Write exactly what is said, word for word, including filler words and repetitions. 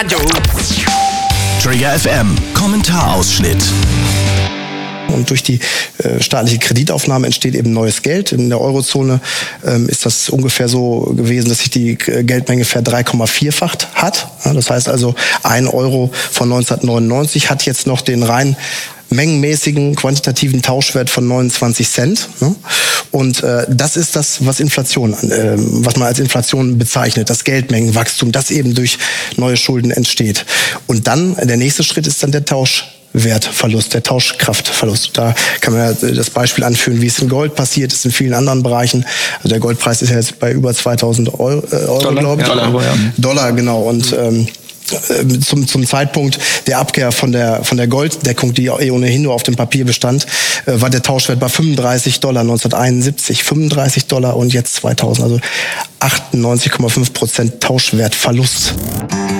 Radio. Trigger F M, Kommentarausschnitt. Und durch die äh, staatliche Kreditaufnahme entsteht eben neues Geld. In der Eurozone ähm, ist das ungefähr so gewesen, dass sich die äh, Geldmenge verdrei Komma vierfacht hat. Ja, das heißt also, ein Euro von neunzehnhundertneunundneunzig hat jetzt noch den rein mengenmäßigen quantitativen Tauschwert von neunundzwanzig Cent. Ne? Und äh, das ist das, was Inflation, äh, was man als Inflation bezeichnet, das Geldmengenwachstum, das eben durch neue Schulden entsteht. Und dann, der nächste Schritt ist dann der Tauschwertverlust, der Tauschkraftverlust. Da kann man ja das Beispiel anführen, wie es in Gold passiert ist, in vielen anderen Bereichen. Also der Goldpreis ist ja jetzt bei über zweitausend Euro, äh, Euro glaube ich. Ja, Dollar, ja. Dollar, genau. Und ähm, Zum, zum Zeitpunkt der Abkehr von der, von der Golddeckung, die ohnehin nur auf dem Papier bestand, war der Tauschwert bei fünfunddreißig Dollar neunzehnhunderteinundsiebzig, fünfunddreißig Dollar und jetzt zweitausend, also achtundneunzig Komma fünf Prozent Tauschwertverlust.